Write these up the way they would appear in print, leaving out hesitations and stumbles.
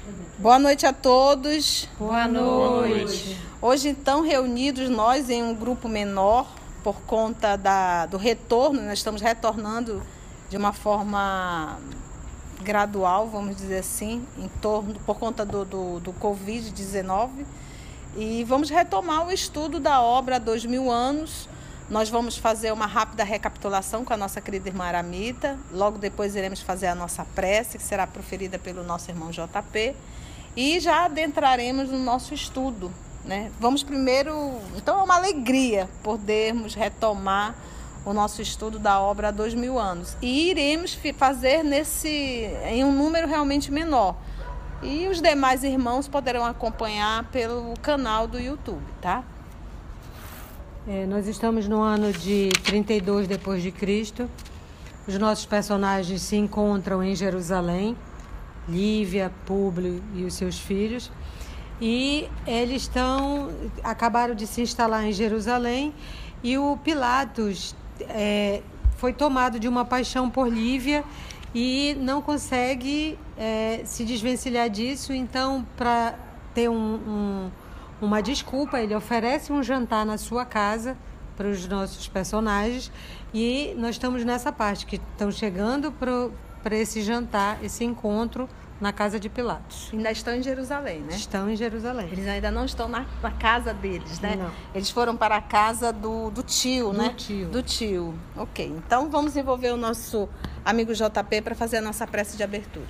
Boa noite a todos. Boa noite. Hoje, então, reunidos nós em um grupo menor, por conta do retorno, nós estamos retornando de uma forma gradual, vamos dizer assim, por conta do Covid-19. E vamos retomar o estudo da obra há 2000 anos. Nós vamos fazer uma rápida recapitulação com a nossa querida irmã Aramita. Logo depois iremos fazer a nossa prece, que será proferida pelo nosso irmão JP. E já adentraremos no nosso estudo, né? Vamos primeiro... Então é uma alegria podermos retomar o nosso estudo da obra há 2000 anos. E iremos fazer em um número realmente menor. E os demais irmãos poderão acompanhar pelo canal do YouTube, tá? Nós estamos no ano de 32 depois de Cristo. Os nossos personagens se encontram em Jerusalém, Lívia, Públio e os seus filhos. E eles acabaram de se instalar em Jerusalém e o Pilatos foi tomado de uma paixão por Lívia e não consegue se desvencilhar disso. Então, para ter uma desculpa, ele oferece um jantar na sua casa para os nossos personagens e nós estamos nessa parte, que estão chegando para esse jantar, esse encontro na casa de Pilatos. Ainda estão em Jerusalém, né? Estão em Jerusalém. Eles ainda não estão na casa deles, né? Não. Eles foram para a casa do tio, né? Do tio. Ok, então vamos envolver o nosso amigo JP para fazer a nossa prece de abertura.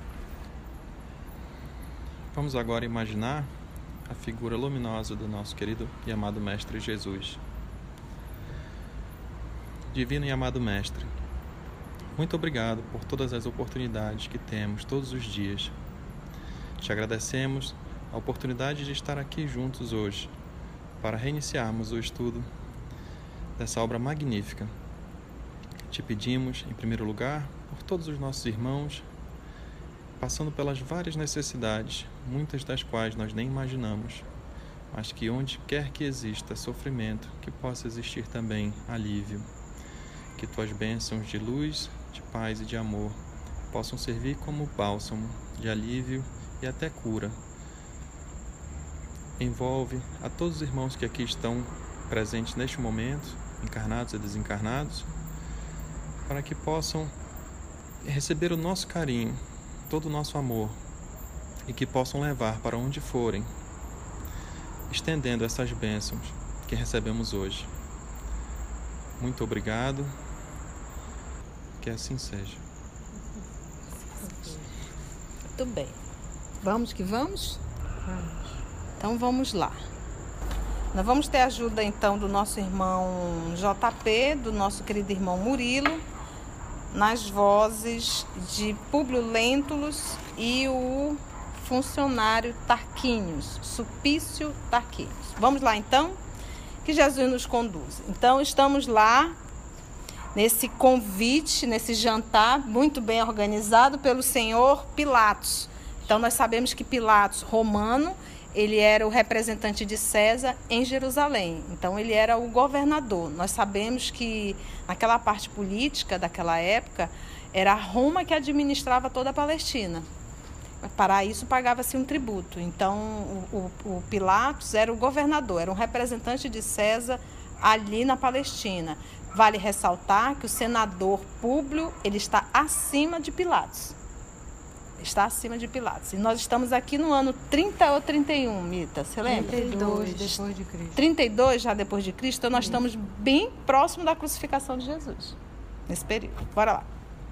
Vamos agora imaginar a figura luminosa do nosso querido e amado Mestre Jesus. Divino e amado Mestre, muito obrigado por todas as oportunidades que temos todos os dias. Te agradecemos a oportunidade de estar aqui juntos hoje para reiniciarmos o estudo dessa obra magnífica. Te pedimos, em primeiro lugar, por todos os nossos irmãos, passando pelas várias necessidades, muitas das quais nós nem imaginamos, mas que onde quer que exista sofrimento, que possa existir também alívio. Que tuas bênçãos de luz, de paz e de amor possam servir como bálsamo de alívio e até cura. Envolve a todos os irmãos que aqui estão presentes neste momento, encarnados e desencarnados, para que possam receber o nosso carinho, todo o nosso amor, e que possam levar para onde forem, estendendo essas bênçãos que recebemos hoje. Muito obrigado, que assim seja. Muito bem. Vamos que vamos? Então vamos lá. Nós vamos ter a ajuda então do nosso irmão JP, do nosso querido irmão Murilo, nas vozes de Públio Lentulus e o funcionário Tarquínios, Sulpício Tarquínios. Vamos lá então? Que Jesus nos conduza. Então estamos lá nesse convite, nesse jantar muito bem organizado pelo senhor Pilatos. Então nós sabemos que Pilatos, romano, ele era o representante de César em Jerusalém. Então ele era o governador. Nós sabemos que naquela parte política daquela época era Roma que administrava toda a Palestina. Para isso pagava-se um tributo. Então o Pilatos era o governador, era um representante de César ali na Palestina. Vale ressaltar que o senador Públio, ele está acima de Pilatos. Está acima de Pilatos. E nós estamos aqui no ano 30 ou 31, Mita, você lembra? 32 depois de Cristo. 32 já depois de Cristo, então nós estamos bem próximo da crucificação de Jesus, nesse período. Bora lá.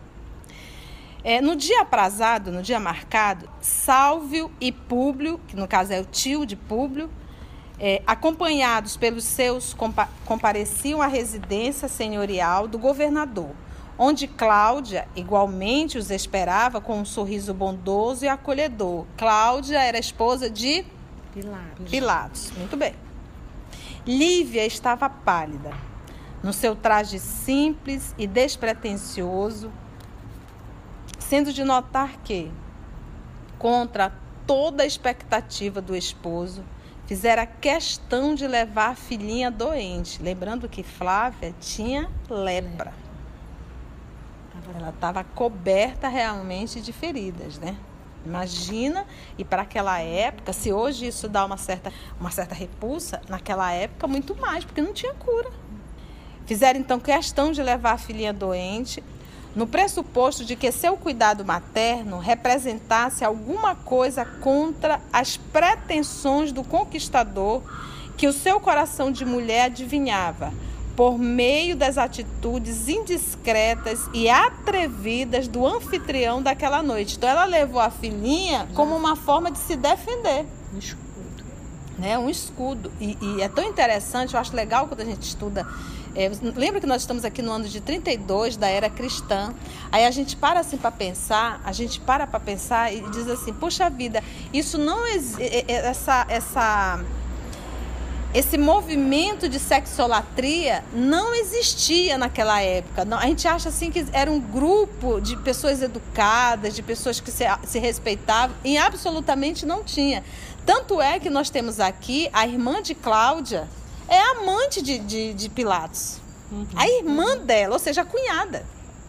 No dia aprazado, no dia marcado, Sálvio e Públio, que no caso é o tio de Públio, acompanhados pelos seus, compareciam à residência senhorial do governador, onde Cláudia igualmente os esperava com um sorriso bondoso e acolhedor. Cláudia era esposa de Pilatos. Muito bem. Lívia estava pálida, no seu traje simples e despretensioso, sendo de notar que, contra toda a expectativa do esposo, fizera questão de levar a filhinha doente. Lembrando que Flávia tinha lepra. Ela estava coberta realmente de feridas, né? Imagina, e para aquela época, se hoje isso dá uma certa repulsa, naquela época muito mais, porque não tinha cura. Fizeram então questão de levar a filhinha doente, no pressuposto de que seu cuidado materno representasse alguma coisa contra as pretensões do conquistador que o seu coração de mulher adivinhava, por meio das atitudes indiscretas e atrevidas do anfitrião daquela noite. Então ela levou a filhinha como uma forma de se defender. Um escudo. Né? Um escudo. E é tão interessante, eu acho legal quando a gente estuda. Lembra que nós estamos aqui no ano de 32 da era cristã. Aí a gente para assim para pensar, e diz assim, puxa vida, isso não esse movimento de sexolatria não existia naquela época. Não, a gente acha assim que era um grupo de pessoas educadas, de pessoas que se respeitavam, e absolutamente não tinha. Tanto é que nós temos aqui a irmã de Cláudia, é amante de Pilatos. Uhum. A irmã dela, ou seja, a cunhada.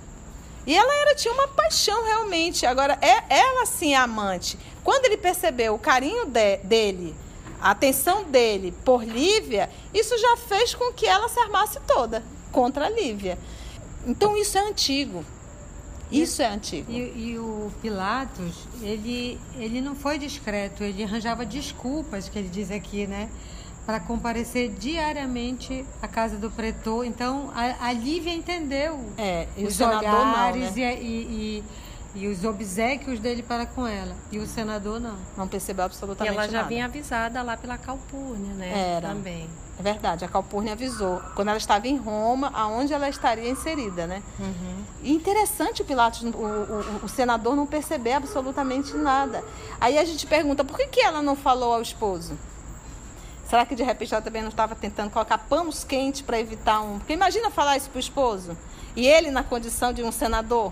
E ela tinha uma paixão realmente. Agora, ela sim é amante. Quando ele percebeu o carinho dele, a atenção dele por Lívia, isso já fez com que ela se armasse toda contra a Lívia. Então isso é antigo. Isso é antigo. E o Pilatos, ele não foi discreto, ele arranjava desculpas, que ele diz aqui, né? Para comparecer diariamente à casa do pretor. Então a Lívia entendeu os olhares, não, né? E os obséquios dele para com ela. E o senador não. Não percebeu absolutamente nada. E ela já vinha avisada lá pela Calpurnia, né? Era. Também. É verdade, a Calpurnia avisou. Quando ela estava em Roma, aonde ela estaria inserida, né? Uhum. E interessante o Pilatos, o senador não perceber absolutamente nada. Aí a gente pergunta, por que ela não falou ao esposo? Será que de repente ela também não estava tentando colocar panos quentes para evitar Porque imagina falar isso para o esposo. E ele na condição de um senador.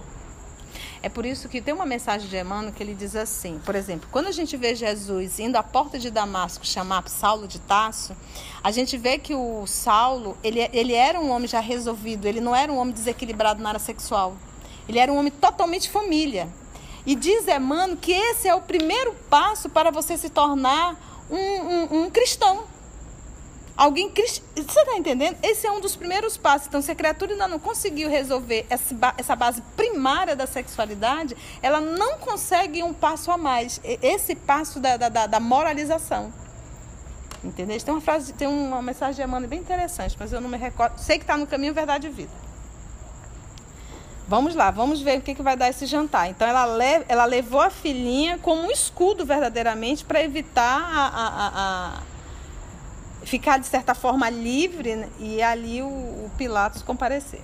É por isso que tem uma mensagem de Emmanuel que ele diz assim, por exemplo, quando a gente vê Jesus indo à porta de Damasco chamar Saulo de Tarso, a gente vê que o Saulo, ele era um homem já resolvido, ele não era um homem desequilibrado na área sexual. Ele era um homem totalmente família. E diz Emmanuel que esse é o primeiro passo para você se tornar um cristão. Alguém cristão. Você está entendendo? Esse é um dos primeiros passos. Então, se a criatura ainda não conseguiu resolver essa base primária da sexualidade, ela não consegue ir um passo a mais. Esse passo da moralização. Entendeu? Tem uma mensagem de Emmanuel bem interessante, mas eu não me recordo. Sei que está no caminho Verdade e Vida. Vamos lá, vamos ver o que vai dar esse jantar. Então, ela levou a filhinha como um escudo verdadeiramente para evitar ficar, de certa forma, livre, né? E ali o Pilatos comparecer.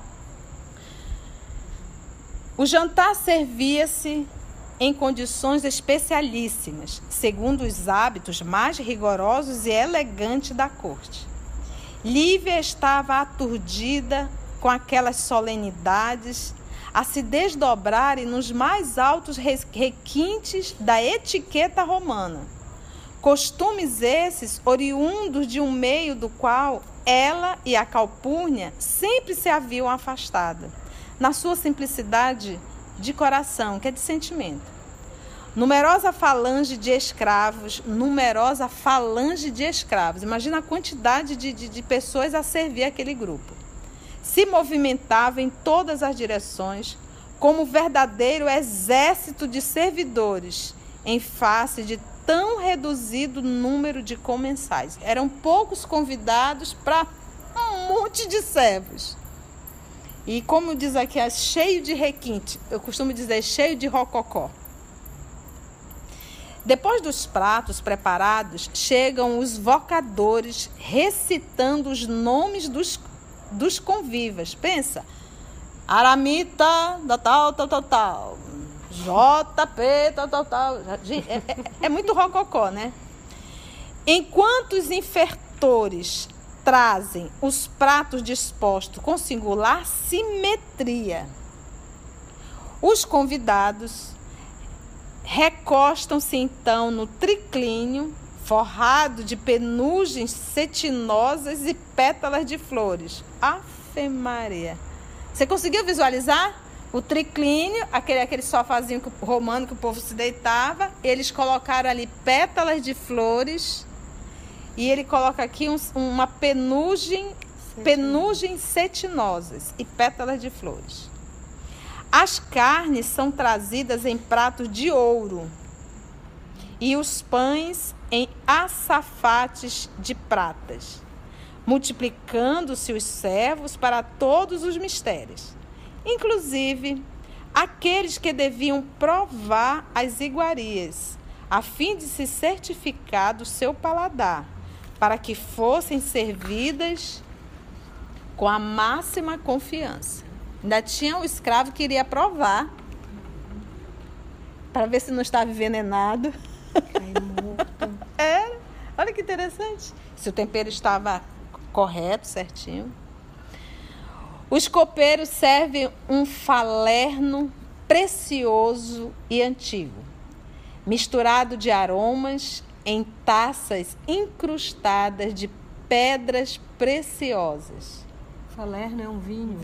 O jantar servia-se em condições especialíssimas, segundo os hábitos mais rigorosos e elegantes da corte. Lívia estava aturdida com aquelas solenidades a se desdobrarem nos mais altos requintes da etiqueta romana. Costumes esses oriundos de um meio do qual ela e a Calpurnia sempre se haviam afastado, na sua simplicidade de coração, que é de sentimento. Numerosa falange de escravos, imagina a quantidade de pessoas a servir aquele grupo. Se movimentava em todas as direções, como verdadeiro exército de servidores, em face de tão reduzido número de comensais. Eram poucos convidados para um monte de servos. E como diz aqui, é cheio de requinte. Eu costumo dizer cheio de rococó. Depois dos pratos preparados, chegam os vocadores recitando os nomes dos convivas. Pensa, Aramita, da tal. JP, tal. Gente, é muito rococó, né? Enquanto os infertores trazem os pratos dispostos com singular simetria, os convidados recostam-se então no triclínio forrado de penugens cetinosas e pétalas de flores. Ave Maria! Você conseguiu visualizar? O triclínio, aquele sofazinho romano que o povo se deitava, eles colocaram ali pétalas de flores e ele coloca aqui uma penugem cetinosas e pétalas de flores. As carnes são trazidas em pratos de ouro e os pães em açafates de pratas, multiplicando-se os servos para todos os mistérios, inclusive aqueles que deviam provar as iguarias, a fim de se certificar do seu paladar, para que fossem servidas com a máxima confiança. Ainda tinha um escravo que iria provar, para ver se não estava envenenado. Era. Olha que interessante. Se o tempero estava correto, certinho. Os copeiros servem um falerno precioso e antigo, misturado de aromas em taças incrustadas de pedras preciosas. Falerno é um vinho.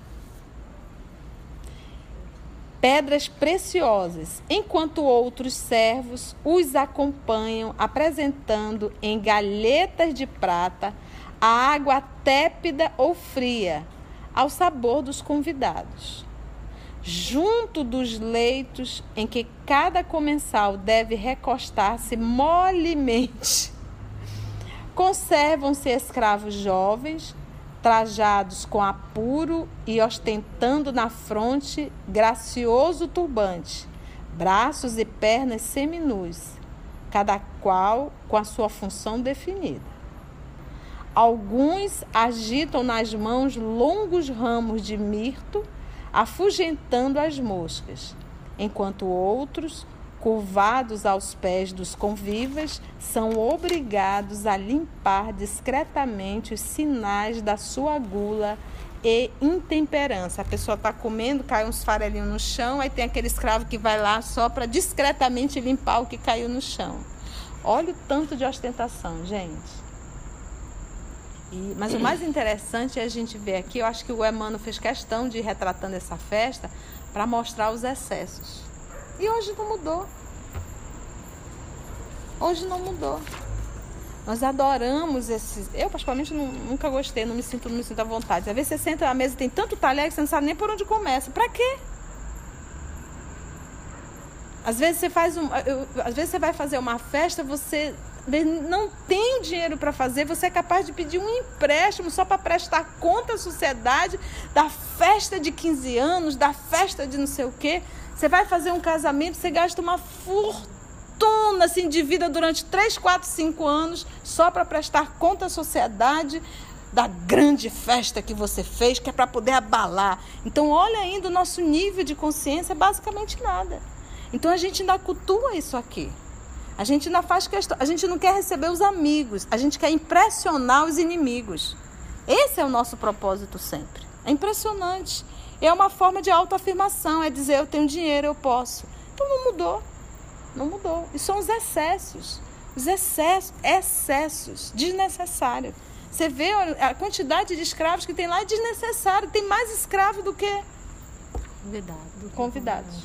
Pedras preciosas, enquanto outros servos os acompanham, apresentando em galhetas de prata a água tépida ou fria, ao sabor dos convidados. Junto dos leitos em que cada comensal deve recostar-se molemente, conservam-se escravos jovens, trajados com apuro e ostentando na fronte gracioso turbante, braços e pernas seminus, cada qual com a sua função definida. Alguns agitam nas mãos longos ramos de mirto, afugentando as moscas, enquanto outros, curvados aos pés dos convivas, são obrigados a limpar discretamente os sinais da sua gula e intemperança. A pessoa está comendo, cai uns farelinhos no chão, aí tem aquele escravo que vai lá só para discretamente limpar o que caiu no chão. Olha o tanto de ostentação, gente. Mas o mais interessante é a gente ver aqui, eu acho que o Emmanuel fez questão de ir retratando essa festa para mostrar os excessos. E hoje não mudou. Hoje não mudou. Nós adoramos esses... Eu, particularmente, nunca gostei, não me sinto à vontade. Às vezes você senta na mesa e tem tanto talher que você não sabe nem por onde começa. Para quê? Às vezes você vai fazer uma festa, você não tem o dinheiro para fazer, você é capaz de pedir um empréstimo só para prestar conta à sociedade da festa de 15 anos, da festa de não sei o quê. Você vai fazer um casamento, você gasta uma fortuna assim, de vida durante 3, 4, 5 anos só para prestar conta à sociedade da grande festa que você fez, que é para poder abalar. Então, olha ainda o nosso nível de consciência, é basicamente nada. Então, a gente ainda cultua isso aqui. A gente ainda faz questão, a gente não quer receber os amigos, a gente quer impressionar os inimigos. Esse é o nosso propósito sempre. É impressionante. É uma forma de autoafirmação, é dizer, eu tenho dinheiro, eu posso. Então não mudou. Não mudou. E são os excessos. Os excessos desnecessários. Você vê a quantidade de escravos que tem lá, é desnecessário. Tem mais escravo do que convidados.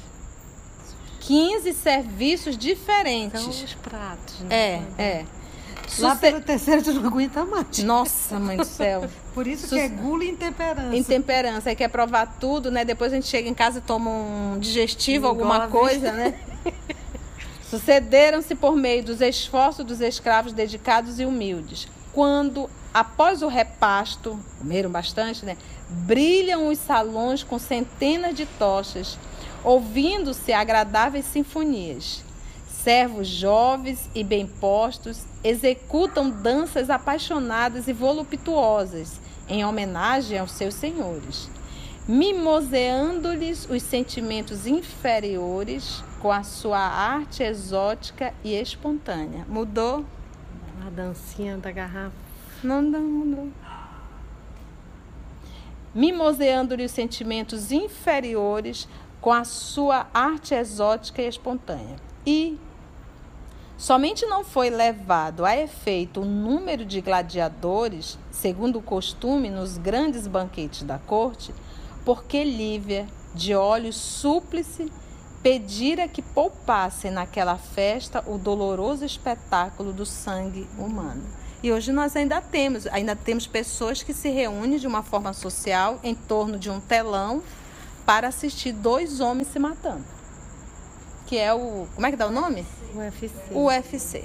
15 serviços diferentes. São os pratos, né? Lá pelo terceiro tu não aguenta mais. Nossa, mãe do céu. Por isso que é gula e intemperança. Intemperança. Aí quer provar tudo, né? Depois a gente chega em casa e toma um digestivo, alguma coisa, né? Sucederam-se por meio dos esforços dos escravos dedicados e humildes. Quando, após o repasto, comeram bastante, né? Brilham os salões com centenas de tochas, ouvindo-se agradáveis sinfonias. Servos jovens e bem postos executam danças apaixonadas e voluptuosas em homenagem aos seus senhores, mimoseando-lhes os sentimentos inferiores com a sua arte exótica e espontânea. Mudou? A dancinha da garrafa. Não mudou. Mimoseando-lhes os sentimentos inferiores com a sua arte exótica e espontânea. E somente não foi levado a efeito o número de gladiadores, segundo o costume nos grandes banquetes da corte, porque Lívia, de olhos súplice, pedira que poupassem naquela festa o doloroso espetáculo do sangue humano. E hoje nós ainda temos pessoas que se reúnem de uma forma social em torno de um telão para assistir 2 homens se matando. Que é o... Como é que dá o nome? UFC.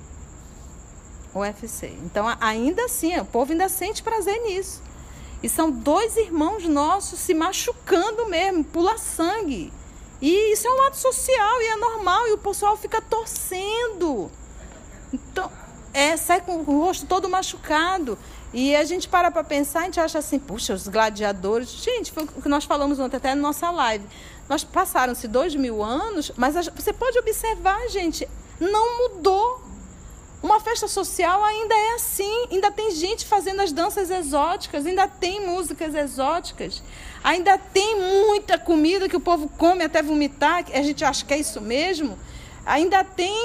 UFC. Então, ainda assim, o povo ainda sente prazer nisso. E são 2 irmãos nossos se machucando mesmo, pula sangue. E isso é um ato social e é normal. E o pessoal fica torcendo. Então, sai com o rosto todo machucado. E a gente para pensar, a gente acha assim, puxa, os gladiadores... Gente, foi o que nós falamos ontem até na nossa live. Passaram-se 2000 anos, mas você pode observar, gente, não mudou. Uma festa social ainda é assim, ainda tem gente fazendo as danças exóticas, ainda tem músicas exóticas, ainda tem muita comida que o povo come até vomitar, a gente acha que é isso mesmo. Ainda tem.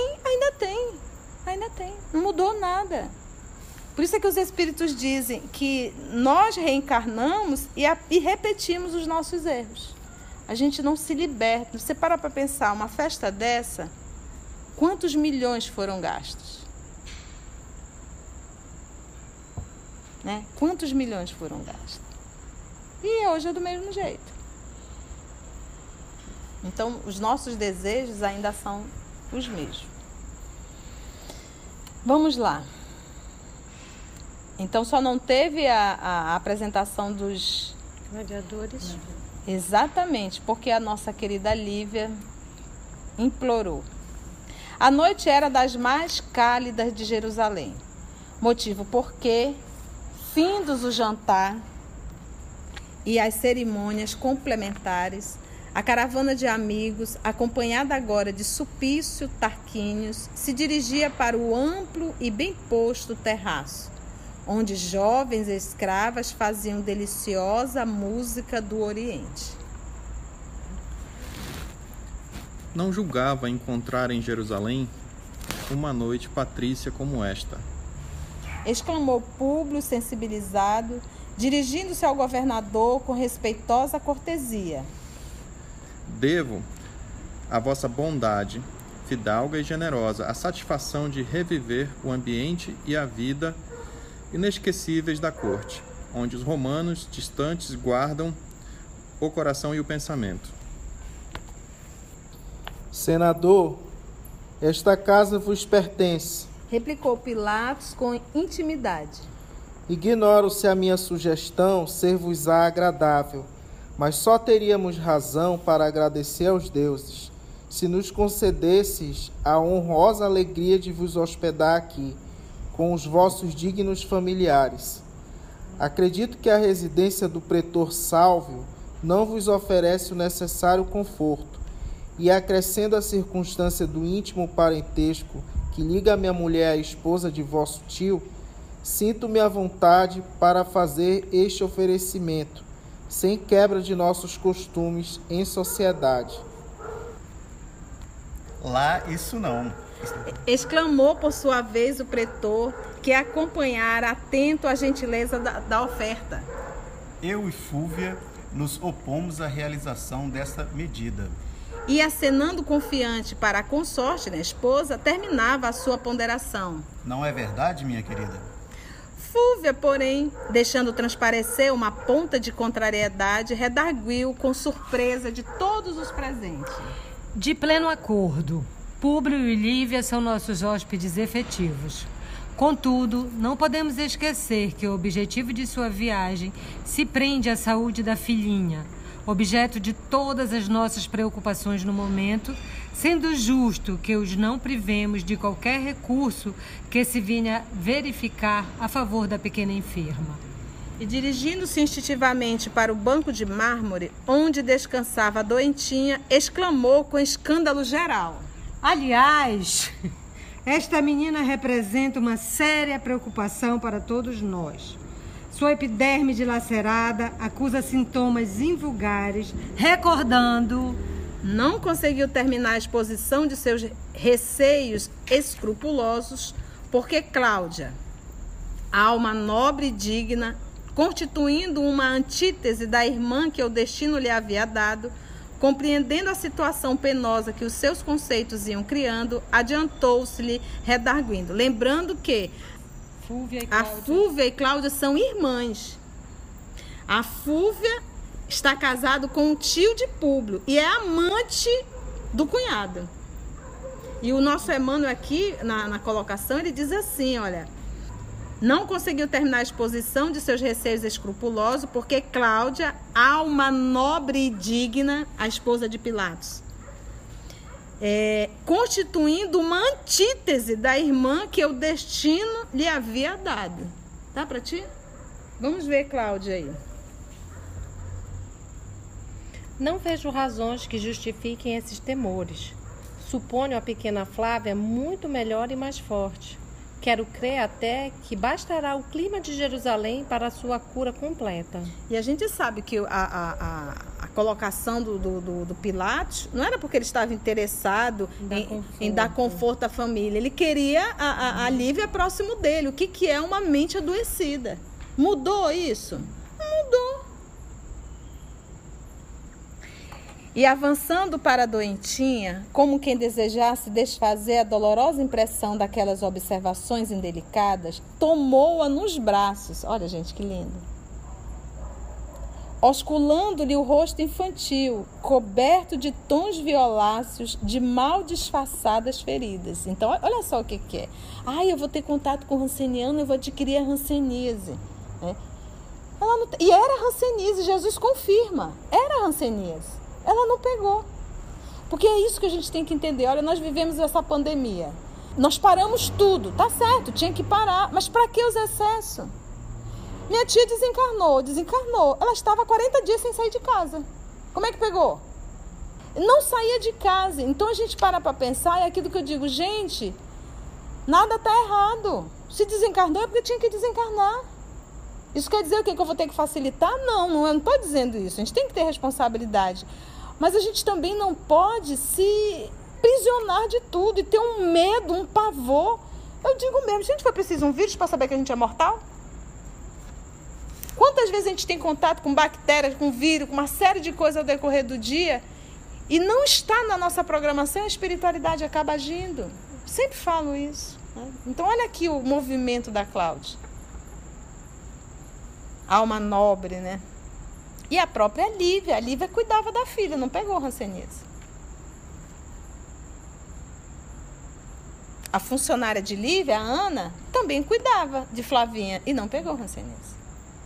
Não mudou nada. Por isso é que os espíritos dizem que nós reencarnamos e repetimos os nossos erros. A gente não se liberta. Você para pensar, uma festa dessa, quantos milhões foram gastos? Né? Quantos milhões foram gastos? E hoje é do mesmo jeito. Então, os nossos desejos ainda são os mesmos. Vamos lá. Então, só não teve a apresentação dos gladiadores. Exatamente, porque a nossa querida Lívia implorou. A noite era das mais cálidas de Jerusalém, motivo porque, findos o jantar e as cerimônias complementares, a caravana de amigos, acompanhada agora de Sulpício Tarquínios, se dirigia para o amplo e bem posto terraço, onde jovens escravas faziam deliciosa música do Oriente. Não julgava encontrar em Jerusalém uma noite patrícia como esta. Exclamou Públio sensibilizado, dirigindo-se ao governador com respeitosa cortesia. Devo à vossa bondade, fidalga e generosa, a satisfação de reviver o ambiente e a vida inesquecíveis da corte, onde os romanos distantes guardam o coração e o pensamento. Senador, esta casa vos pertence, replicou Pilatos com intimidade. Ignoro se a minha sugestão ser-vos-á agradável, mas só teríamos razão para agradecer aos deuses, se nos concedesses a honrosa alegria de vos hospedar aqui, com os vossos dignos familiares. Acredito que a residência do pretor Sálvio não vos oferece o necessário conforto, e acrescendo a circunstância do íntimo parentesco que liga a minha mulher à esposa de vosso tio, sinto-me à vontade para fazer este oferecimento, sem quebra de nossos costumes em sociedade. Lá isso não. Exclamou por sua vez o pretor, que acompanhara atento a gentileza da oferta. Eu e Fúvia nos opomos à realização dessa medida. E acenando confiante para a consorte, a esposa, terminava a sua ponderação. Não é verdade, minha querida? Fúvia, porém, deixando transparecer uma ponta de contrariedade, redarguiu com surpresa de todos os presentes. De pleno acordo, Públio e Lívia são nossos hóspedes efetivos. Contudo, não podemos esquecer que o objetivo de sua viagem se prende à saúde da filhinha, objeto de todas as nossas preocupações no momento, sendo justo que os não privemos de qualquer recurso que se venha verificar a favor da pequena enferma. E dirigindo-se instintivamente para o banco de mármore, onde descansava a doentinha, exclamou com escândalo geral. Aliás, esta menina representa uma séria preocupação para todos nós. Sua epiderme dilacerada acusa sintomas invulgares, recordando... Não conseguiu terminar a exposição de seus receios escrupulosos, porque Cláudia, alma nobre e digna, constituindo uma antítese da irmã que o destino lhe havia dado, compreendendo a situação penosa que os seus conceitos iam criando, adiantou-se-lhe redarguindo, lembrando que a Fúvia e Cláudia são irmãs. A Fúvia está casada com um tio de Públio e é amante do cunhado. E o nosso Emmanuel aqui, na colocação, ele diz assim, olha, não conseguiu terminar a exposição de seus receios escrupulosos, porque Cláudia, alma nobre e digna, a esposa de Pilatos, constituindo uma antítese da irmã que o destino lhe havia dado. Tá para ti? Vamos ver, Cláudia, aí. Não vejo razões que justifiquem esses temores. Suponho a pequena Flávia muito melhor e mais forte. Quero crer até que bastará o clima de Jerusalém para a sua cura completa. E a gente sabe que a colocação do Pilatos não era porque ele estava interessado em dar conforto à família. Ele queria a Lívia próximo dele. O que é uma mente adoecida? Mudou isso? Mudou. E avançando para a doentinha, como quem desejasse desfazer a dolorosa impressão daquelas observações indelicadas, tomou-a nos braços. Olha, gente, que lindo. Osculando-lhe o rosto infantil, coberto de tons violáceos de mal disfarçadas feridas. Então, olha só o que é. Eu vou ter contato com o ranceniano, eu vou adquirir a ranceníase. E era ranceníase, Jesus confirma. Era ranceníase. Ela não pegou. Porque é isso que a gente tem que entender. Olha, nós vivemos essa pandemia. Nós paramos tudo. Tá certo, tinha que parar. Mas para que os excessos? Minha tia desencarnou. Ela estava 40 dias sem sair de casa. Como é que pegou? Não saía de casa. Então a gente para pensar, é aquilo que eu digo, gente, nada está errado. Se desencarnou é porque tinha que desencarnar. Isso quer dizer o quê? Que eu vou ter que facilitar? Não, eu não estou dizendo isso. A gente tem que ter responsabilidade. Mas a gente também não pode se prisionar de tudo e ter um medo, um pavor. Eu digo mesmo, gente, foi preciso um vírus para saber que a gente é mortal? Quantas vezes a gente tem contato com bactérias, com vírus, com uma série de coisas ao decorrer do dia e não está na nossa programação, a espiritualidade acaba agindo. Sempre falo isso. Né? Então, olha aqui o movimento da Cláudia. Alma nobre, né? E a própria Lívia. A Lívia cuidava da filha, não pegou ranceníase. A funcionária de Lívia, a Ana, também cuidava de Flavinha e não pegou ranceníase.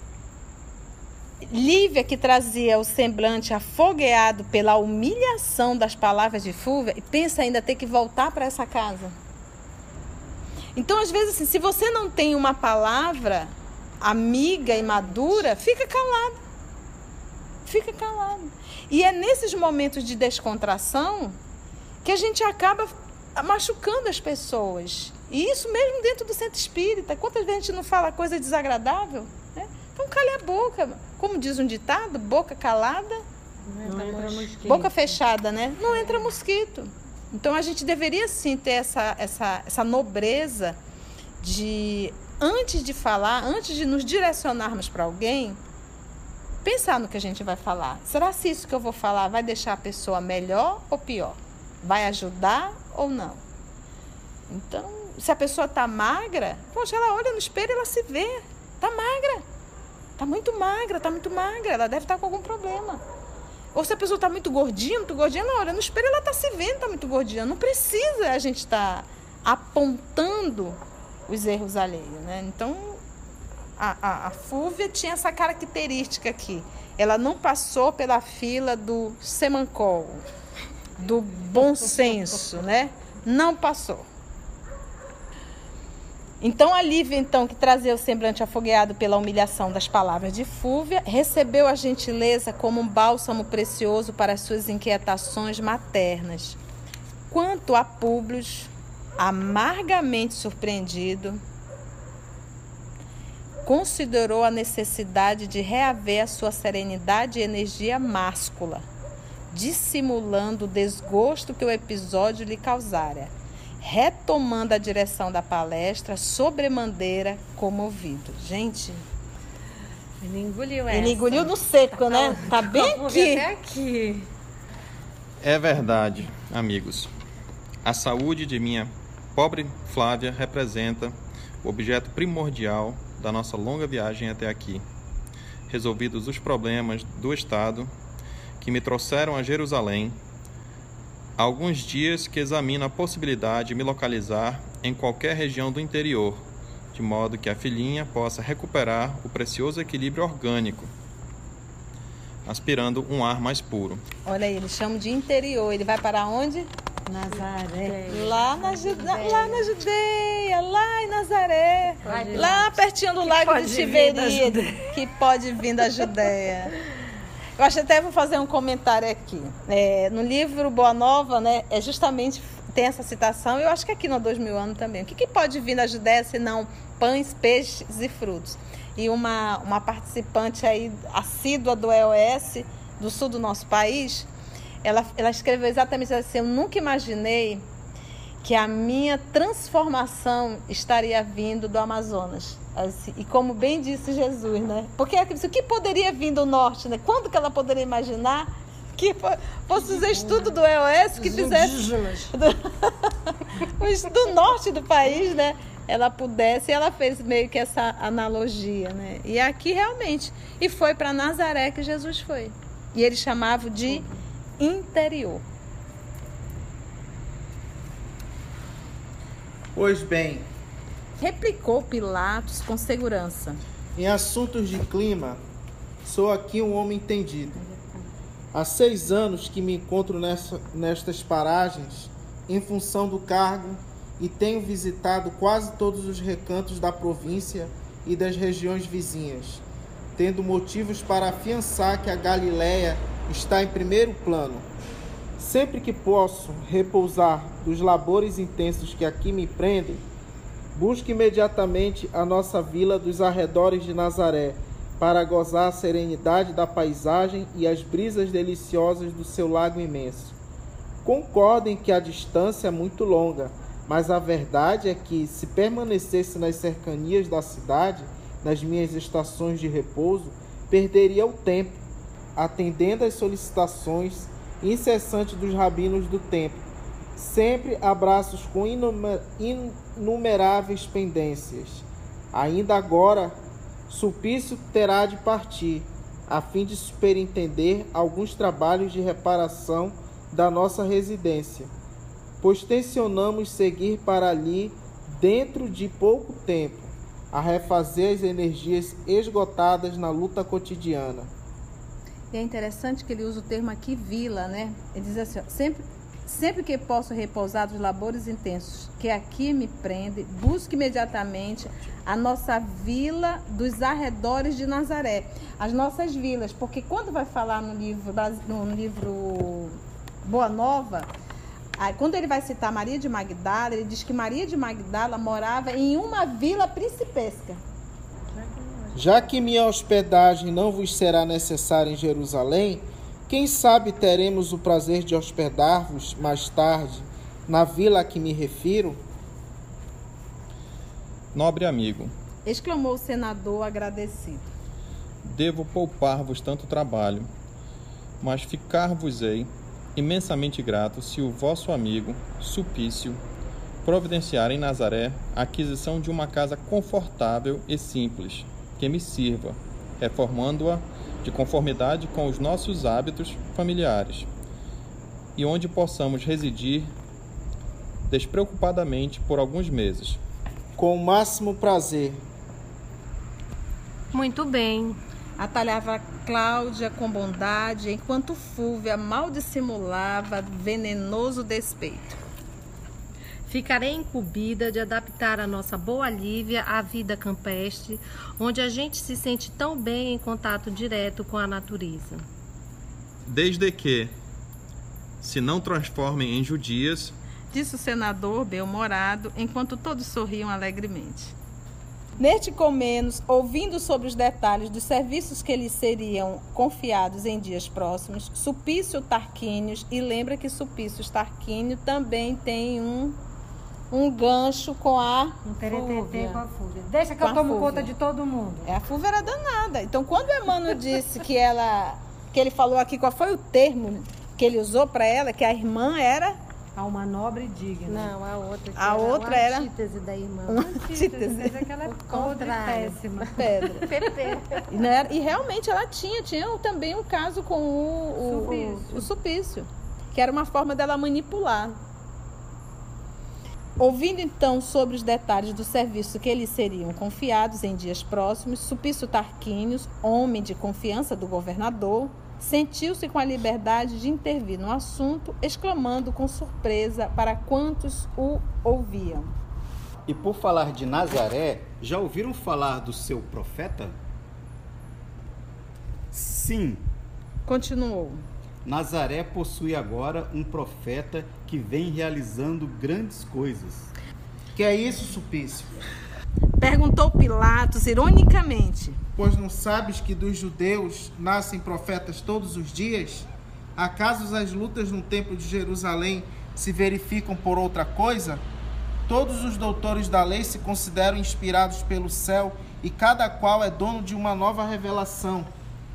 Lívia, que trazia o semblante afogueado pela humilhação das palavras de Fúvia, e pensa ainda ter que voltar para essa casa. Então, às vezes, assim, se você não tem uma palavra amiga e madura, fica calado. Fica calado. E é nesses momentos de descontração que a gente acaba machucando as pessoas. E isso mesmo dentro do centro espírita. Quantas vezes a gente não fala coisa desagradável? Né? Então calha a boca. Como diz um ditado, boca calada, não entra mosquito. Boca fechada, né? Não entra mosquito. Então a gente deveria sim ter essa nobreza de, antes de falar, antes de nos direcionarmos para alguém, pensar no que a gente vai falar. Será se isso que eu vou falar vai deixar a pessoa melhor ou pior? Vai ajudar ou não? Então, se a pessoa está magra, poxa, ela olha no espelho e ela se vê. Está magra. Está muito magra, está muito magra. Ela deve estar com algum problema. Ou se a pessoa está muito gordinha, ela olha no espelho, ela está se vendo, está muito gordinha. Não precisa a gente estar apontando os erros alheios, né? Então, a Fúvia tinha essa característica aqui. Ela não passou pela fila do semancol, do bom senso, né? Não passou. Então, a Lívia, então, que trazia o semblante afogueado pela humilhação das palavras de Fúvia, recebeu a gentileza como um bálsamo precioso para as suas inquietações maternas. Quanto a Públio, amargamente surpreendido, considerou a necessidade de reaver a sua serenidade e energia máscula, dissimulando o desgosto que o episódio lhe causara, retomando a direção da palestra, sobremaneira comovido. Gente, Ele engoliu essa. Ele engoliu no seco, né? Tá bem aqui. Até aqui. É verdade, amigos. A saúde de minha pobre Flávia representa o objeto primordial da nossa longa viagem até aqui. Resolvidos os problemas do Estado que me trouxeram a Jerusalém, há alguns dias que examino a possibilidade de me localizar em qualquer região do interior, de modo que a filhinha possa recuperar o precioso equilíbrio orgânico, aspirando um ar mais puro. Olha aí, eles chamam de interior. Ele vai para onde? Nazaré. Lá na Judeia, lá em Nazaré. Lá pertinho do lago de Tiberíades, que pode vir da Judeia. Eu acho até vou fazer um comentário aqui. No livro Boa Nova, né, justamente tem essa citação. Eu acho que aqui no 2000 anos também. O que pode vir da Judeia senão pães, peixes e frutos? E uma participante aí assídua do EOS, do sul do nosso país, ela escreveu exatamente assim: eu nunca imaginei que a minha transformação estaria vindo do Amazonas. Assim, e como bem disse Jesus, né? Porque o que poderia vir do norte, né? Quando que ela poderia imaginar que fosse os estudos do EOS que fizesse do norte do país, né? Ela pudesse, e ela fez meio que essa analogia, né? E aqui realmente, e foi para Nazaré que Jesus foi. E eles chamavam de interior. Pois bem, Replicou Pilatos com segurança. em assuntos de clima, sou aqui um homem entendido. Há 6 anos que me encontro nestas paragens em função do cargo e tenho visitado quase todos os recantos da província e das regiões vizinhas, tendo motivos para afiançar que a Galileia está em primeiro plano. Sempre que posso repousar dos labores intensos que aqui me prendem, busco imediatamente a nossa vila dos arredores de Nazaré, para gozar a serenidade da paisagem e as brisas deliciosas do seu lago imenso. Concordem que a distância é muito longa, mas a verdade é que, se permanecesse nas cercanias da cidade, nas minhas estações de repouso, perderia o tempo, atendendo às solicitações incessantes dos rabinos do templo, sempre a braços com inumeráveis pendências. Ainda agora, Sulpício terá de partir, a fim de superintender alguns trabalhos de reparação da nossa residência, pois tencionamos seguir para ali dentro de pouco tempo, a refazer as energias esgotadas na luta cotidiana. E é interessante que ele usa o termo aqui, vila, né? Ele diz assim, ó, sempre que posso repousar dos labores intensos que aqui me prende, busque imediatamente a nossa vila dos arredores de Nazaré. As nossas vilas, porque quando vai falar no livro Boa Nova, quando ele vai citar Maria de Magdala, ele diz que Maria de Magdala morava em uma vila principesca. Já que minha hospedagem não vos será necessária em Jerusalém, quem sabe teremos o prazer de hospedar-vos mais tarde na vila a que me refiro? Nobre amigo, Exclamou o senador agradecido. devo poupar-vos tanto trabalho, mas ficar-vos-ei imensamente grato se o vosso amigo Sulpício providenciar em Nazaré a aquisição de uma casa confortável e simples, que me sirva, reformando-a de conformidade com os nossos hábitos familiares, e onde possamos residir despreocupadamente por alguns meses. Com o máximo prazer. Muito bem. Atalhava Cláudia com bondade, enquanto Fúvia mal dissimulava venenoso despeito. Ficarei incumbida de adaptar a nossa boa Lívia à vida campestre, onde a gente se sente tão bem em contato direto com a natureza. Desde que se não transformem em judias, Disse o senador bem-humorado, enquanto todos sorriam alegremente. Neste comenos, ouvindo sobre os detalhes dos serviços que lhes seriam confiados em dias próximos, Sulpício Tarquínio, e lembra que Sulpício Tarquínio também tem um um gancho com a Um teretetê Fúvia. com a Fúvia. Deixa que Com eu a tomo Fúvia. conta de todo mundo. A Fúvia era danada. Então, quando o Emmanuel disse que ele falou aqui, qual foi o termo que ele usou para ela, que a irmã era Alma nobre e digna. Não, a outra. A outra era- antítese da irmã. antítese. Mas é que ela é podre, contrário. péssima. pedra. Pepe. E, né, e realmente ela tinha também um caso com o supício, que era uma forma dela manipular. Ouvindo então sobre os detalhes do serviço que lhes seriam confiados em dias próximos, Supício Tarquínios, homem de confiança do governador, sentiu-se com a liberdade de intervir no assunto, exclamando com surpresa para quantos o ouviam: E por falar de Nazaré, já ouviram falar do seu profeta? Sim, Continuou. Nazaré possui agora um profeta que vem realizando grandes coisas. Que é isso, Supício? Perguntou Pilatos ironicamente. Pois não sabes que dos judeus nascem profetas todos os dias? Acaso as lutas no templo de Jerusalém se verificam por outra coisa? Todos os doutores da lei se consideram inspirados pelo céu e cada qual é dono de uma nova revelação.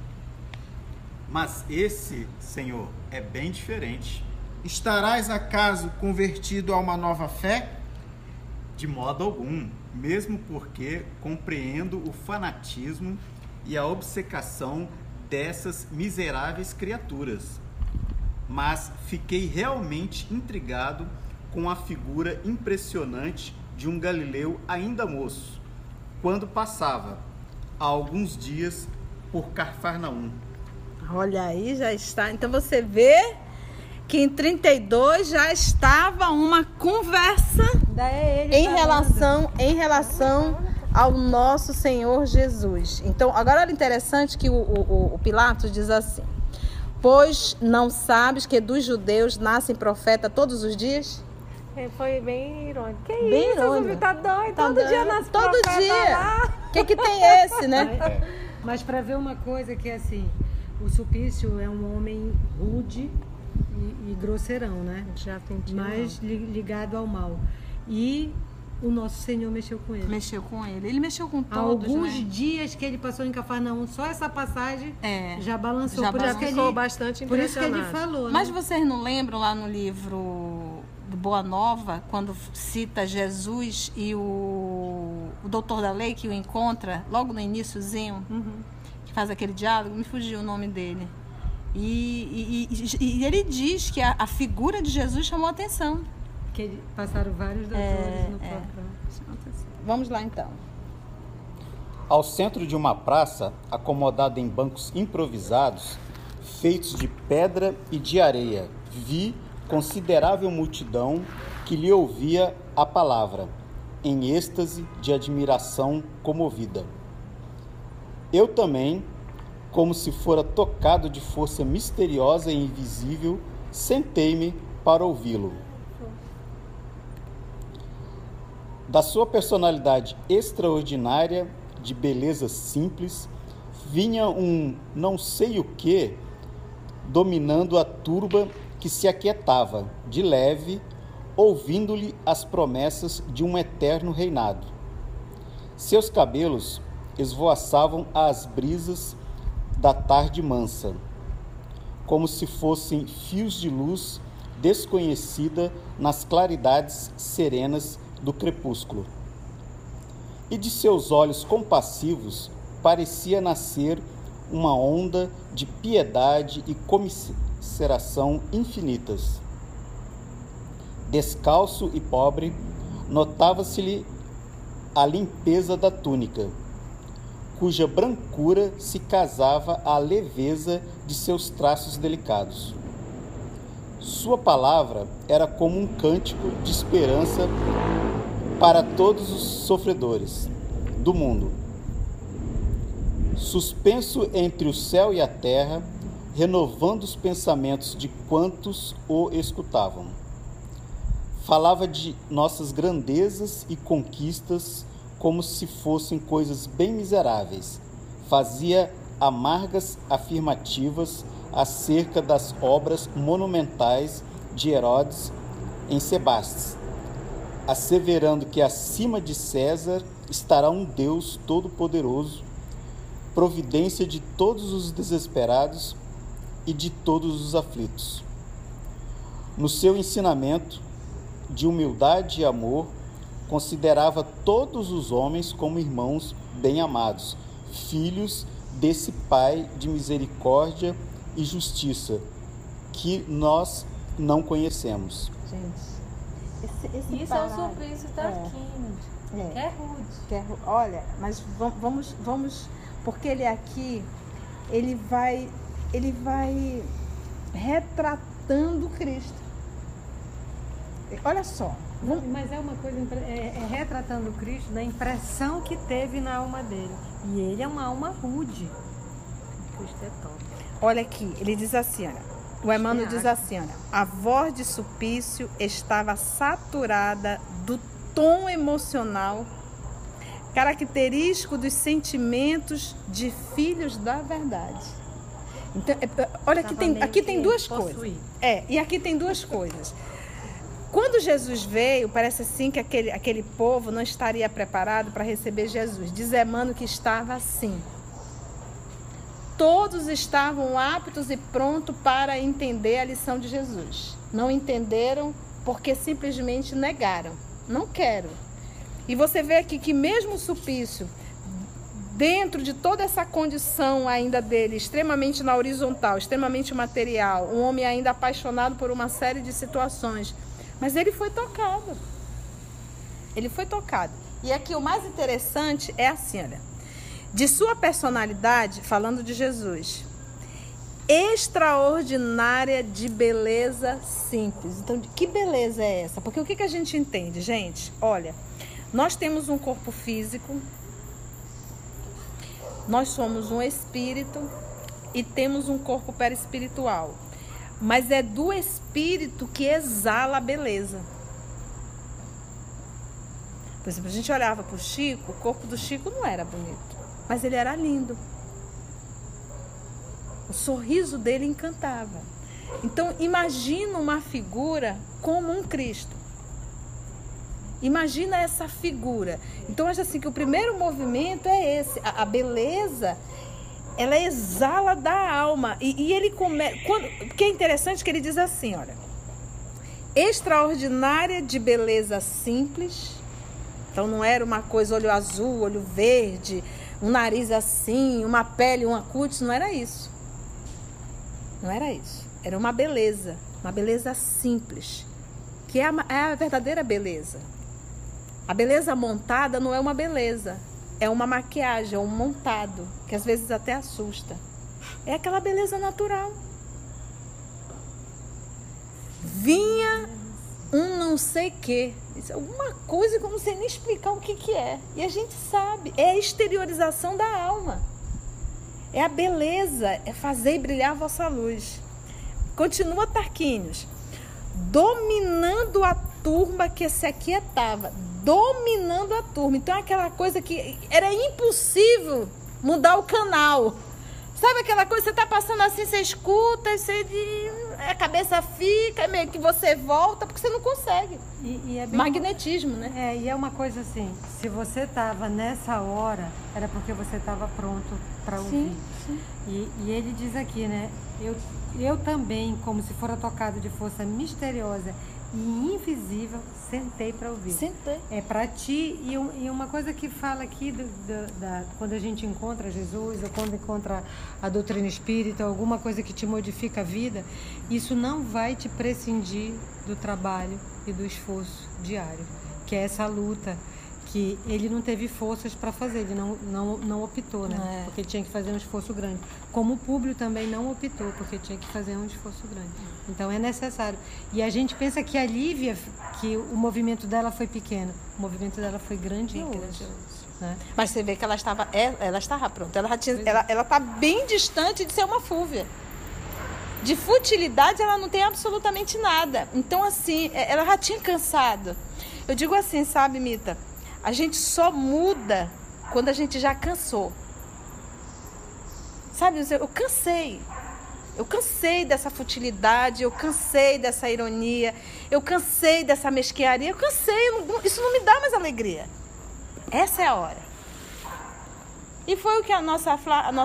Mas esse, Senhor, é bem diferente. Estarás acaso convertido a uma nova fé? De modo algum, mesmo porque compreendo o fanatismo e a obcecação dessas miseráveis criaturas. Mas fiquei realmente intrigado com a figura impressionante de um galileu ainda moço, quando passava, há alguns dias, por Cafarnaum. Olha aí, já está. Então você vê que em 32 já estava uma conversa em relação ao nosso Senhor Jesus. Então, agora olha interessante que o Pilatos diz assim: pois não sabes que dos judeus nascem profeta todos os dias? Foi bem irônico. Que Bem isso, irônico. Zumbi, tá doido? Tá Todo doido. dia nasce Todo profeta dia. lá. O que tem esse, né? Mas para ver uma coisa que é assim, o Supício é um homem rude e grosseirão, né? Já senti. Mas ligado ao mal. E o nosso Senhor mexeu com ele. Mexeu com ele. Ele mexeu com Há todos, alguns né? dias que ele passou em Cafarnaum, só essa passagem já balançou. Já por isso que balançou ele, bastante por isso que ele impressionado. falou, Mas né? vocês não lembram lá no livro do Boa Nova, quando cita Jesus e o doutor da lei que o encontra logo no iniciozinho, que faz aquele diálogo? Me fugiu o nome dele. E ele diz que a figura de Jesus chamou a atenção. Que passaram vários doutores no próprio. Vamos lá então. Ao centro de uma praça, acomodada em bancos improvisados, feitos de pedra e de areia, vi considerável multidão que lhe ouvia a palavra, em êxtase de admiração comovida. Eu também, como se fora tocado de força misteriosa e invisível, sentei-me para ouvi-lo. Da sua personalidade extraordinária, de beleza simples, vinha um não sei o que dominando a turba que se aquietava, de leve, ouvindo-lhe as promessas de um eterno reinado. Seus cabelos esvoaçavam às brisas da tarde mansa, como se fossem fios de luz desconhecida nas claridades serenas do crepúsculo. E de seus olhos compassivos parecia nascer uma onda de piedade e comiseração infinitas. Descalço e pobre, notava-se-lhe a limpeza da túnica, cuja brancura se casava à leveza de seus traços delicados. Sua palavra era como um cântico de esperança para todos os sofredores do mundo. Suspenso entre o céu e a terra, renovando os pensamentos de quantos o escutavam. Falava de nossas grandezas e conquistas como se fossem coisas bem miseráveis. Fazia amargas afirmativas acerca das obras monumentais de Herodes em Sebastes, asseverando que acima de César estará um Deus todo-poderoso, providência de todos os desesperados e de todos os aflitos. No seu ensinamento de humildade e amor, considerava todos os homens como irmãos bem-amados, filhos desse Pai de misericórdia e justiça, que nós não conhecemos. Gente, esse Isso é o Sulpício Tarquínio. É rude. Olha, mas vamos, porque ele aqui, ele vai retratando Cristo. Olha só. Mas é uma coisa, retratando Cristo da impressão que teve na alma dele. E ele é uma alma rude. Cristo é top. Olha aqui, ele diz assim, olha, o Emmanuel diz assim, olha, a voz de Sulpício estava saturada do tom emocional característico dos sentimentos de filhos da verdade. Então, olha, aqui tem duas coisas. E aqui tem duas coisas. Quando Jesus veio, parece assim que aquele povo não estaria preparado para receber Jesus. Diz Emmanuel que estava assim. Todos estavam aptos e prontos para entender a lição de Jesus. Não entenderam porque simplesmente negaram. Não quero. E você vê aqui que mesmo o Sulpício, dentro de toda essa condição ainda dele, extremamente na horizontal, extremamente material, um homem ainda apaixonado por uma série de situações, mas ele foi tocado. Ele foi tocado. E aqui o mais interessante é assim, olha. De sua personalidade, falando de Jesus, extraordinária de beleza simples. Então, que beleza é essa? Porque o que a gente entende, gente? Olha, nós temos um corpo físico, nós somos um espírito e temos um corpo perispiritual. Mas é do espírito que exala a beleza. Por exemplo, a gente olhava para o Chico, o corpo do Chico não era bonito, mas ele era lindo. O sorriso dele encantava. Então, imagina uma figura como um Cristo. Imagina essa figura. Então, acho assim que o primeiro movimento é esse. A beleza, ela exala da alma. E ele começa... Porque é interessante que ele diz assim, olha. Extraordinária de beleza simples. Então, não era uma coisa olho azul, olho verde, um nariz assim, uma pele, uma cútis. Não era isso. Não era isso. Era uma beleza simples. Que é a verdadeira beleza. A beleza montada não é uma beleza, é uma maquiagem, é um montado, que às vezes até assusta. É aquela beleza natural. Vinha um não sei quê, alguma coisa que eu não sei nem explicar o que é. E a gente sabe, é a exteriorização da alma. É a beleza, é fazer brilhar a vossa luz. Continua Tarquínios. Dominando a turma que se aquietava. Dominando a turma. Então é aquela coisa que era impossível mudar o canal. Sabe aquela coisa, você está passando assim, você escuta, a cabeça fica, meio que você volta, porque você não consegue. E é bem magnetismo, né? E é uma coisa assim, se você estava nessa hora, era porque você estava pronto para ouvir. Sim. E ele diz aqui, né? Eu também, como se fora tocado de força misteriosa e invisível, sentei para ouvir. Sentei. É para ti, e uma coisa que fala aqui, quando a gente encontra Jesus, ou quando encontra a doutrina espírita, alguma coisa que te modifica a vida, isso não vai te prescindir do trabalho e do esforço diário, que é essa luta que ele não teve forças para fazer, ele não optou, né? Porque tinha que fazer um esforço grande. Como o público também não optou, porque tinha que fazer um esforço grande. Então é necessário. E a gente pensa que a Lívia, que o movimento dela foi pequeno, o movimento dela foi grandioso. Né? Mas você vê que ela estava pronta. Ela está bem distante de ser uma fúvia. De futilidade ela não tem absolutamente nada. Então assim, ela já tinha cansado. Eu digo assim, sabe, Mita? A gente só muda quando a gente já cansou. Sabe, eu cansei. Eu cansei dessa futilidade, eu cansei dessa ironia, eu cansei dessa mesquinharia, eu cansei, isso não me dá mais alegria. Essa é a hora. E foi o que a nossa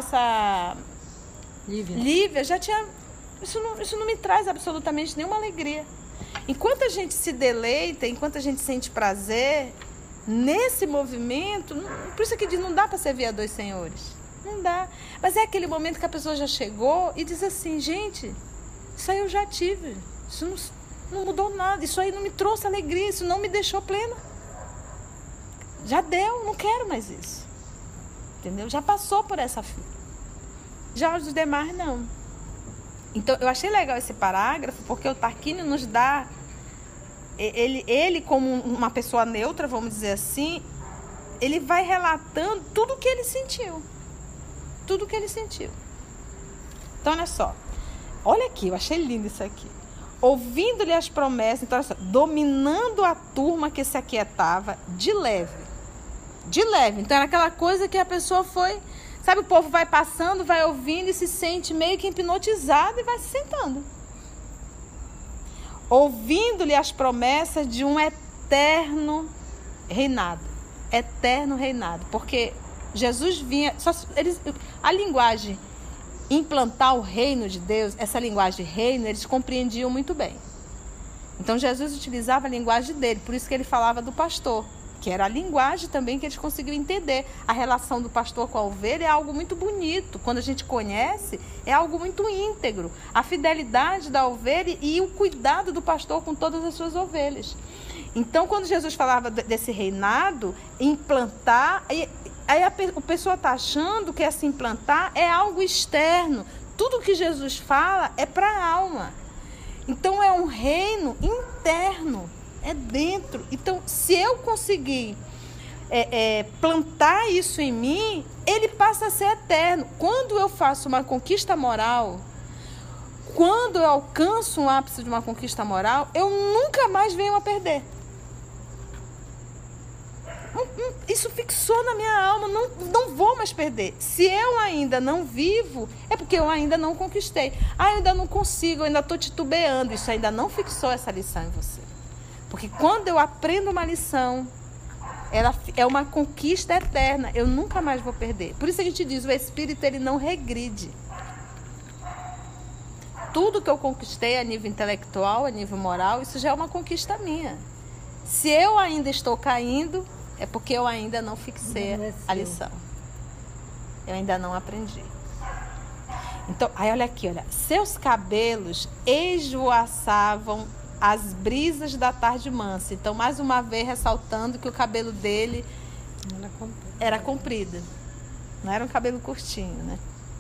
Lívia já tinha... Isso não me traz absolutamente nenhuma alegria. Enquanto a gente se deleita, enquanto a gente sente prazer nesse movimento, por isso que diz, não dá para servir a dois senhores. Não dá. Mas é aquele momento que a pessoa já chegou e diz assim, gente, isso aí eu já tive. Isso não mudou nada. Isso aí não me trouxe alegria. Isso não me deixou plena. Já deu, não quero mais isso. Entendeu? Já passou por essa fila. Já os demais, não. Então, eu achei legal esse parágrafo, porque o Tarquínio nos dá... Ele como uma pessoa neutra, vamos dizer assim, ele vai relatando tudo o que ele sentiu. Tudo o que ele sentiu. Então, olha só. Olha aqui, eu achei lindo isso aqui. Ouvindo-lhe as promessas, então, olha só, dominando a turma que se aquietava de leve. De leve. Então, era aquela coisa que a pessoa foi... Sabe, o povo vai passando, vai ouvindo e se sente meio que hipnotizado e vai se sentando. Ouvindo-lhe as promessas de um eterno reinado. Eterno reinado. Porque Jesus vinha... a linguagem, implantar o reino de Deus, essa linguagem de reino, eles compreendiam muito bem. Então, Jesus utilizava a linguagem dele. Por isso que ele falava do pastor. Que era a linguagem também que eles conseguiam entender. A relação do pastor com a ovelha é algo muito bonito. Quando a gente conhece, é algo muito íntegro. A fidelidade da ovelha e o cuidado do pastor com todas as suas ovelhas. Então, quando Jesus falava desse reinado, implantar, aí a pessoa está achando que esse implantar é algo externo. Tudo que Jesus fala é para a alma. Então, é um reino interno. É dentro. Então, se eu conseguir plantar isso em mim, ele passa a ser eterno. Quando eu faço uma conquista moral, quando eu alcanço um ápice de uma conquista moral, eu nunca mais venho a perder. Isso fixou na minha alma, não vou mais perder. Se eu ainda não vivo, é porque eu ainda não conquistei. Eu ainda não consigo, eu ainda estou titubeando. Isso ainda não fixou essa lição em você. Porque quando eu aprendo uma lição, ela é uma conquista eterna. Eu nunca mais vou perder. Por isso a gente diz, o espírito ele não regride. Tudo que eu conquistei a nível intelectual, a nível moral, isso já é uma conquista minha. Se eu ainda estou caindo, é porque eu ainda não fixei a lição. Eu ainda não aprendi. Então, aí olha aqui, olha. Seus cabelos esvoaçavam as brisas da tarde mansa. Então, mais uma vez, ressaltando que o cabelo dele era comprido. Não era um cabelo curtinho, né?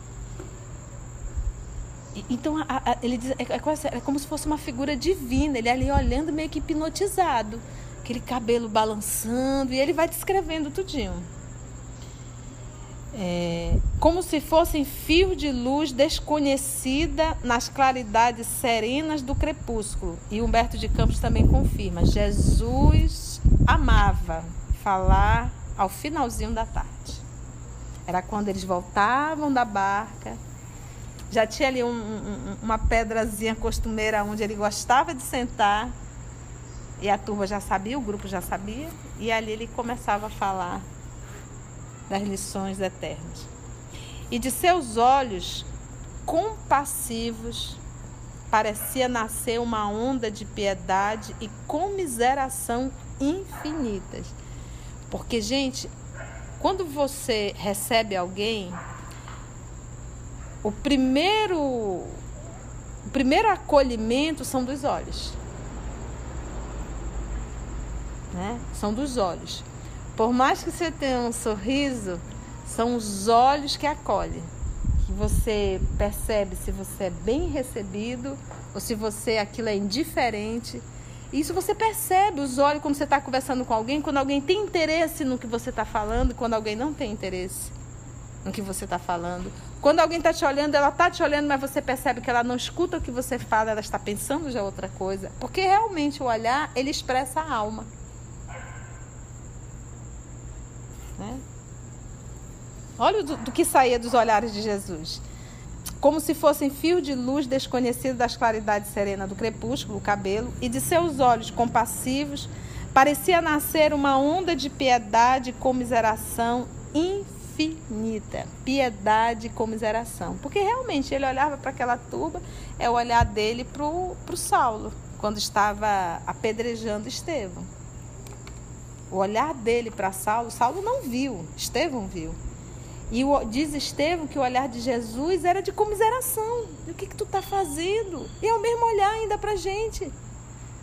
Então, ele diz, é como se fosse uma figura divina. Ele ali olhando meio que hipnotizado. Aquele cabelo balançando. E ele vai descrevendo tudinho. Como se fossem fios de luz desconhecida nas claridades serenas do crepúsculo. E Humberto de Campos também confirma. Jesus amava falar ao finalzinho da tarde. Era quando eles voltavam da barca. Já tinha ali uma pedrazinha costumeira onde ele gostava de sentar. E a turma já sabia, o grupo já sabia. E ali ele começava a falar das lições eternas. E de seus olhos compassivos parecia nascer uma onda de piedade e comiseração infinitas. Porque, gente, quando você recebe alguém, o primeiro acolhimento são dos olhos. Né? São dos olhos. Por mais que você tenha um sorriso, são os olhos que acolhem. Que você percebe se você é bem recebido ou se aquilo é indiferente. Isso você percebe, os olhos, quando você está conversando com alguém, quando alguém tem interesse no que você está falando, quando alguém não tem interesse no que você está falando. Quando alguém está te olhando, ela está te olhando, mas você percebe que ela não escuta o que você fala, ela está pensando já outra coisa. Porque realmente o olhar, ele expressa a alma. Né? Olha do que saía dos olhares de Jesus. como se fossem fios de luz desconhecidos das claridades serenas do crepúsculo, o cabelo, e de seus olhos compassivos parecia nascer uma onda de piedade e comiseração infinita. Piedade e comiseração. Porque realmente ele olhava para aquela turba, é o olhar dele para o Saulo, quando estava apedrejando Estevão. O olhar dele para Saulo não viu, Estevão viu. E diz Estevão que o olhar de Jesus era de comiseração. O que tu está fazendo? E é o mesmo olhar ainda para a gente.